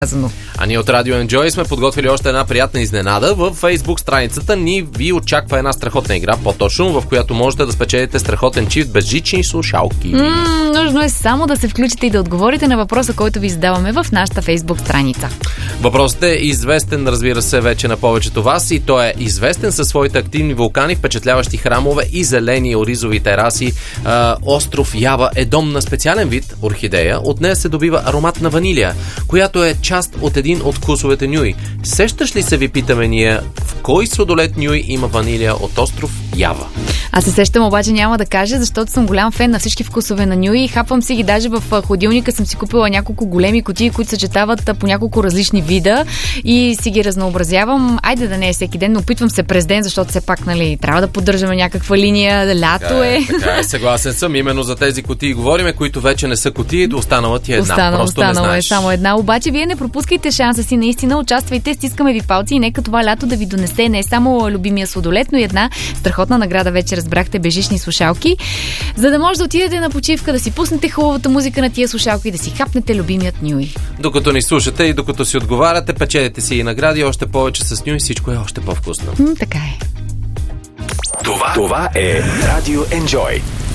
А ние от Radio Enjoy сме подготвили още една приятна изненада. В Facebook страницата ни ви очаква една страхотна игра, по-точно, в която можете да спечелите страхотен чифт безжични слушалки. Нужно е само да се включите и да отговорите на въпроса, който ви задаваме в нашата Facebook страница. Въпросът е известен, разбира се, вече на повечето вас, и той е известен със своите активни вулкани, впечатляващи храмове и зелени оризови тераси. Остров Ява е дом на специален вид орхидея. От нея се добива аромат на ванилия, която е част от един от вкусовете нюй. Сещаш ли се, ви питаме ние, в кой сладолед нюй има ванилия от остров Ява? Аз се сещам, обаче няма да кажа, защото съм голям фен на всички вкусове на нюй. Хапвам си ги, даже в хладилника съм си купила няколко големи кутии, които съчетават по няколко различни вида и си ги разнообразявам. Айде да не е всеки ден, но опитвам се през ден, защото все пак, нали, трябва да поддържаме някаква линия, лято е. Така е, съгласен съм. Именно за тези кутии говориме, които вече не са кутии, останала ти една. Останала е само една. Обаче вие не пропускайте шанса си, наистина участвайте, стискаме ви палци и нека това лято да ви донесе не само любимия сладолед, но и една страхотна награда, вече разбрахте, безжични слушалки, за да може да отидете на почивка, да си пуснете хубавата музика на тия слушалки и да си хапнете любимият нюй. Докато ни слушате и докато си отговаряте, печелите си и награди, още повече с нюй, всичко е още по-вкусно. Така е. Това е Radio Enjoy.